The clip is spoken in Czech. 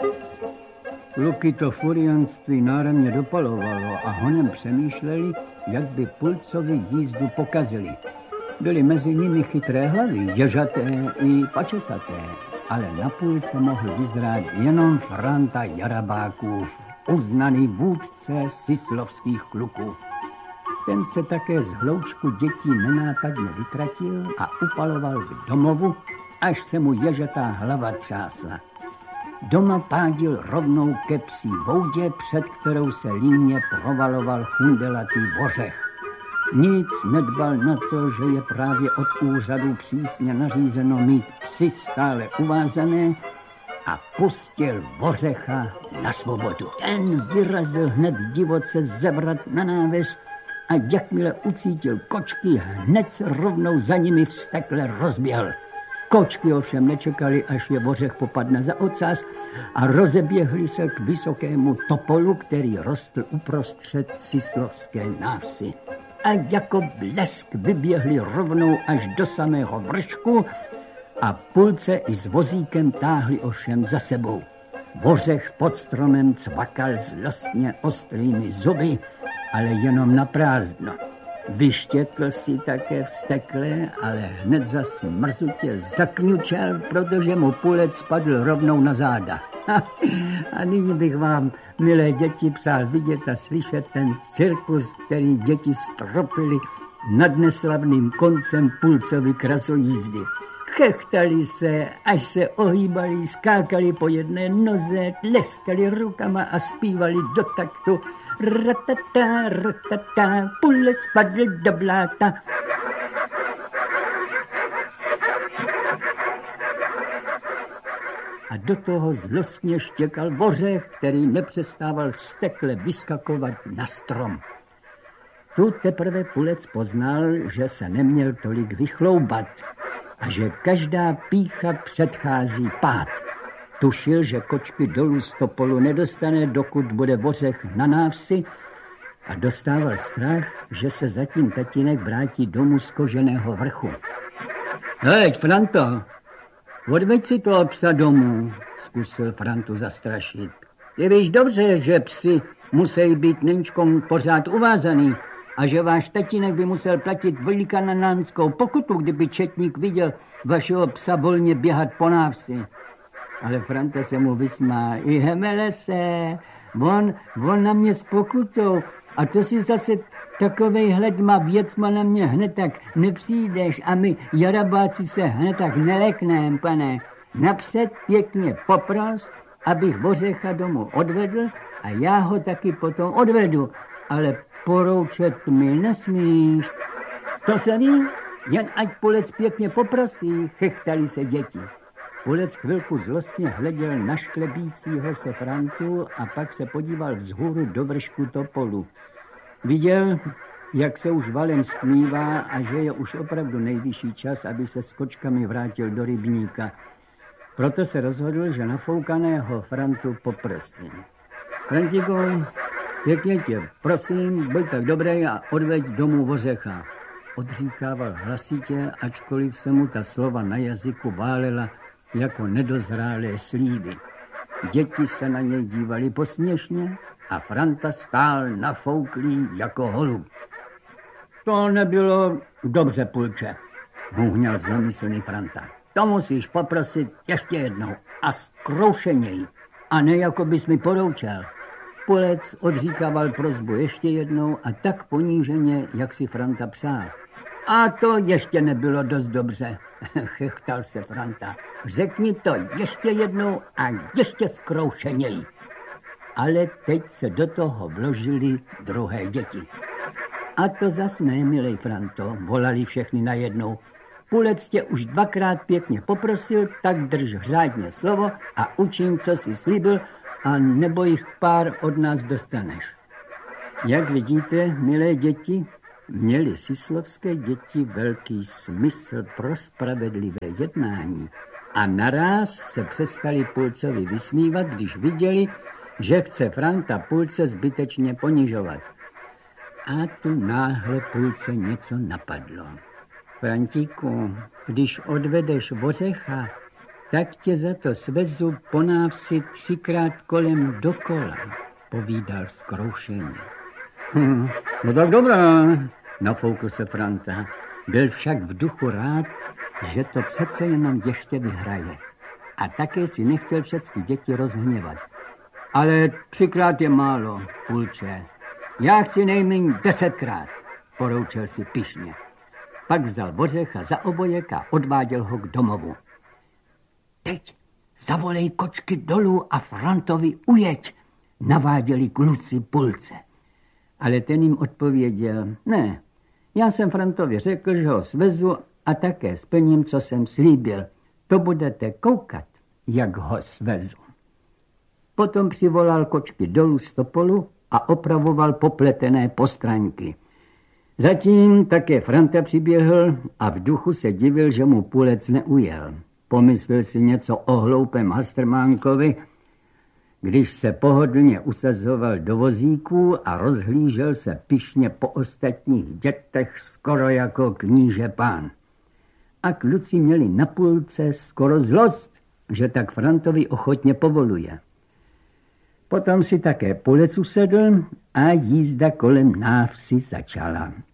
Kluky to furianství náramně dopalovalo a honem přemýšleli, jak by Pulcovi jízdu pokazili. Byly mezi nimi chytré hlavy, ježaté i pačesaté, ale na Pulce mohl vyzrát jenom Franta Jarabákův, uznaný vůdce sislovských kluků. Ten se také z hloučku dětí nenápadně vytratil a upaloval k domovu, až se mu ježatá hlava třásla. Doma pádil rovnou ke psí voudě, před kterou se líně provaloval chundelatý vořech. Nic nedbal na to, že je právě od úřadu přísně nařízeno mít psy stále uvázané, a pustil vořecha na svobodu. Ten vyrazil hned divoce zebrat na náves a jakmile ucítil kočky, hned se rovnou za nimi vztekle rozběhl. Kočky ovšem nečekali, až je vořech popadne za ocas a rozeběhli se k vysokému topolu, který rostl uprostřed sislovské návsi. A jako blesk vyběhli rovnou až do samého vršku a Pulce i s vozíkem táhli ovšem za sebou. Vořech pod stromem cvakal zlostně ostrými zuby, ale jenom na prázdno. Vyštěkl si také vztekle, ale hned zas mrzutě zakňučel, protože mu Pulec spadl rovnou na záda. A nyní bych vám, milé děti, přál vidět a slyšet ten cirkus, který děti stropili nad neslavným koncem Pulcovy krasojízdy. Chechtali se, až se ohýbali, skákali po jedné noze, tleskali rukama a zpívali do taktu ratata, ratata, Pulec spadl do bláta. A do toho zlostně štěkal vořech, který nepřestával vztekle vyskakovat na strom. Tu teprve Pulec poznal, že se neměl tolik vychloubat a že každá pýcha předchází pád. Tušil, že kočky dolů z topolu nedostane, dokud bude vořech na návsi, a dostával strach, že se zatím tatínek vrátí domů z koženého vrchu. Hej, Franto, odveď si toho psa domů, zkusil Frantu zastrašit. Ty víš dobře, že psi musí být nenčkom pořád uvázaný a že váš tatínek by musel platit velikananánskou pokutu, kdyby četník viděl vašeho psa volně běhat po návsi. Ale Franta se mu vysmál. I hemele se, on na mě s pokutou. A to si zase takovej hledma věcma na mě hned tak nepřijdeš a my Jarabáci se hned tak nelekneme, pane. Napřed pěkně popros, abych vořecha domů odvedl a já ho taky potom odvedu. Ale poroučet mi nesmíš. To se ví, jen ať Pulec pěkně poprosí, chechtali se děti. Pulec chvilku zlostně hleděl na šklebícího se Frantu a pak se podíval vzhůru do vršku topolu. Viděl, jak se už valem stmívá a že je už opravdu nejvyšší čas, aby se s kočkami vrátil do rybníka. Proto se rozhodl, že nafoukaného Frantu poprosí. Frantiku, pěkně tě, prosím, buď tak dobrý a odveď domů vořecha. Odříkával hlasitě, ačkoliv se mu ta slova na jazyku válela jako nedozrálé slívy. Děti se na něj dívali posměšně a Franta stál nafouklý jako holub. To nebylo dobře, Pulče, hůhněl zlomyslný Franta. To musíš poprosit ještě jednou a zkroušeněji, a ne jako bys mi poroučel. Pulec odříkával prosbu ještě jednou a tak poníženě, jak si Franta přál. A to ještě nebylo dost dobře, chechtal se Franta. Řekni to ještě jednou a ještě zkroušeněji. Ale teď se do toho vložili druhé děti. A to zas ne, milej Franto, volali všechny najednou. Pulec tě už dvakrát pěkně poprosil, tak drž řádně slovo a učin, co jsi slíbil, a nebo jich pár od nás dostaneš. Jak vidíte, milé děti, měly sislovské děti velký smysl pro spravedlivé jednání a naráz se přestali Pulcovi vysmívat, když viděli, že chce Franta Pulce zbytečně ponižovat. A tu náhle Pulce něco napadlo. Frantíku, když odvedeš vořecha, Tak tě za to svezu po návsi 3krát kolem dokola, povídal zkroušeně. No tak dobrá, nafoukl se Franta. Byl však v duchu rád, že to přece jenom ještě vyhraje. A také si nechtěl všechny děti rozhněvat. Ale 3krát je málo, půlče. Já chci nejméně 10krát, poroučel si pyšně. Pak vzal Bořecha za obojek a odváděl ho k domovu. Teď zavolej kočky dolů a Frantovi ujeď, naváděli kluci Pulce. Ale ten jim odpověděl, ne, já jsem Frantovi řekl, že ho svezu a také splním, co jsem slíbil. To budete koukat, jak ho svezu. Potom přivolal kočky dolů z topolu a opravoval popletené postraňky. Zatím také Franta přiběhl a v duchu se divil, že mu Pulec neujel. Pomyslel si něco o hloupém Hastrmánkovi, když se pohodlně usazoval do vozíků a rozhlížel se pyšně po ostatních dětech skoro jako kníže pán. A kluci měli na Pulce skoro zlost, že tak Frantovi ochotně povoluje. Potom si také Pulec usedl a jízda kolem návsi začala.